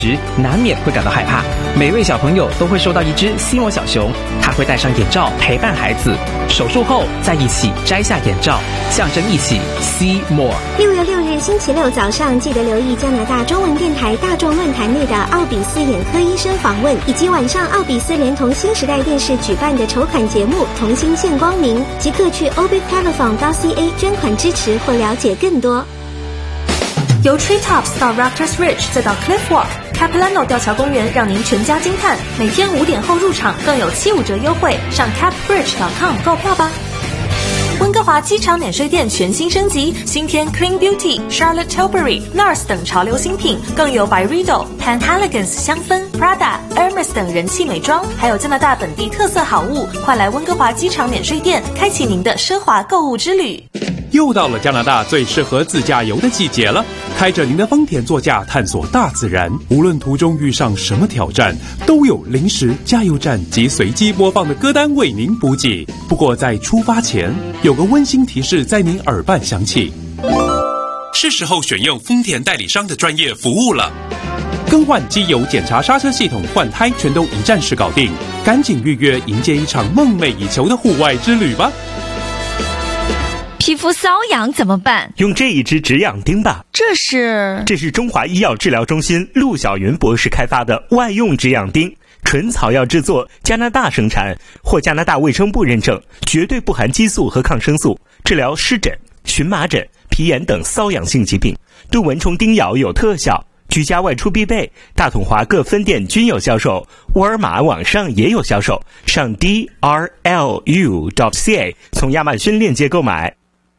时难免会感到害怕，每位小朋友都会收到一只西摩小熊，它会戴上眼罩陪伴孩子，手术后再一起摘下眼罩，象征一起 See More。 6月6日星期六早上，记得留意加拿大中文电台大众论坛内的奥比斯眼科医生访问，以及晚上奥比斯连同新时代电视举办的筹款节目同心见光明，即刻去 obitelephone.ca 捐款支持或了解更多。 由 Treetops 到 Raptors Ridge 再到 Cliff Walk，Capilano 吊桥公园让您全家惊叹，每天5点后入场更有75折优惠，上 capbridge.com 购票吧。温哥华机场免税店全新升级，新添 Clean Beauty、Charlotte Tilbury、NARS 等潮流新品，更有 Byredo、Penhaligon's 香氛、Prada、Hermes 等人气美妆，还有加拿大本地特色好物，快来温哥华机场免税店，开启您的奢华购物之旅。 又到了加拿大最适合自驾游的季节了，开着您的丰田座驾探索大自然，无论途中遇上什么挑战，都有临时加油站及随机播放的歌单为您补给。不过在出发前，有个温馨提示在您耳畔响起，是时候选用丰田代理商的专业服务了。更换机油、检查刹车系统、换胎，全都一站式搞定，赶紧预约迎接一场梦寐以求的户外之旅吧。 皮肤瘙痒怎么办？ 用这一支止痒钉吧。 这是中华医药治疗中心陆小云博士开发的外用止痒钉，纯草药制作，加拿大生产，获加拿大卫生部认证，绝对不含激素和抗生素，治疗湿疹、荨麻疹、皮炎等瘙痒性疾病，对蚊虫叮咬有特效。居家外出必备，大统华各分店均有销售，沃尔玛网上也有销售，上 drlu.ca 从亚马逊链接购买。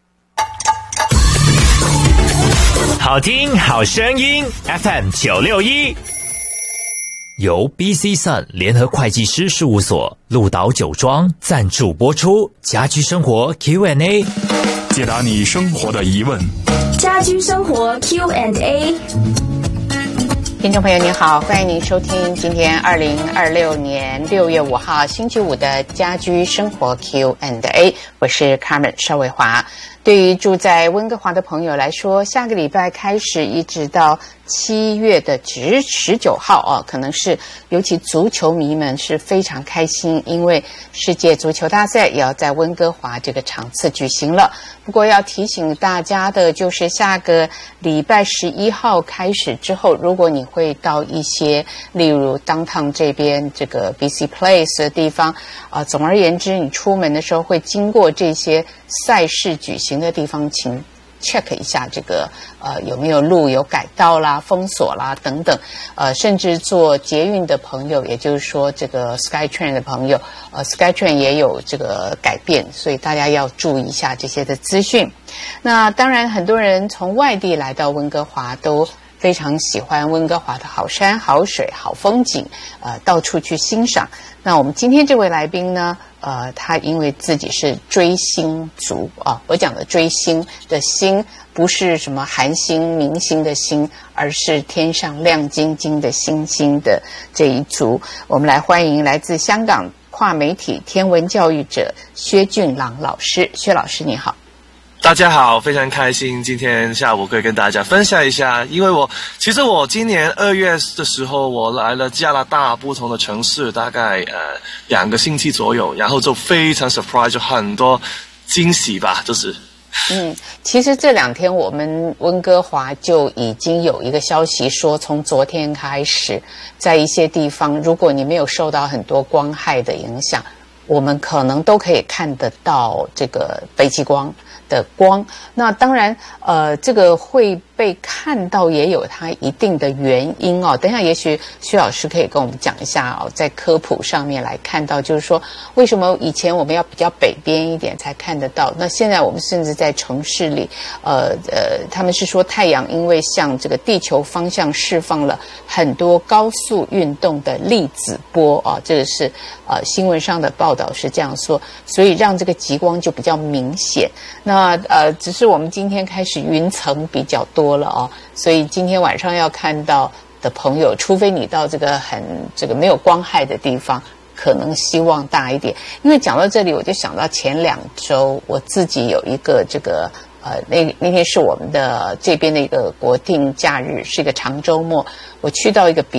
好听好声音 FM 961，由 BC Sun 联合会计师事务所鹿岛酒庄赞助播出。家居生活 Q&A， 解答你生活的疑问。 家居生活 Q&A。 听众朋友您好，欢迎您收听今天2026年6月5号星期五的家居生活 Q&A， 我是 Carmen 邵伟华。对于住在温哥华的朋友来说，下个礼拜开始一直到7月的19号可能是尤其足球迷们是非常开心，因为世界足球大赛也要在温哥华这个场次举行了。不过要提醒大家的就是下个礼拜11号开始之后，如果你会到一些例如 downtown 这边这个 BC Place 的地方总而言之你出门的时候会经过这些赛事举行的地方，请 check 一下这个有没有路有改道啦、封锁啦等等，甚至坐捷运的朋友，也就是说这个 SkyTrain 的朋友SkyTrain 也有这个改变，所以大家要注意一下这些的资讯。那当然很多人从外地来到温哥华都非常喜欢温哥华的好山好水好风景，到处去欣赏。那我们今天这位来宾呢他因为自己是追星族我讲的追星的星不是什么韩星明星的星，而是天上亮晶晶的星星的这一族。我们来欢迎来自香港跨媒体天文教育者薛俊朗老师。薛老师你好。 大家好，非常开心今天下午可以跟大家分享一下，因为我今年2月的时候我来了加拿大不同的城市，大概2个星期左右，然后就非常 surprise， 就很多惊喜吧，就是其实这2天我们温哥华就已经有一个消息说，从昨天开始在一些地方如果你没有受到很多光害的影响，我们可能都可以看得到这个北极光的光。那当然这个会被看到也有它一定的原因等一下也许薛老师可以跟我们讲一下在科普上面来看到，就是说为什么以前我们要比较北边一点才看得到，那现在我们甚至在城市里他们是说太阳因为向这个地球方向释放了很多高速运动的粒子波这个是新闻上的报道是这样说，所以让这个极光就比较明显。那只是我们今天开始云层比较多了所以今天晚上要看到的朋友，除非你到这个没有光害的地方，可能希望大一点。因为讲到这里我就想到前2周我自己有一个这个那天是我们的这边的一个国定假日，是一个长周末，我去到一个比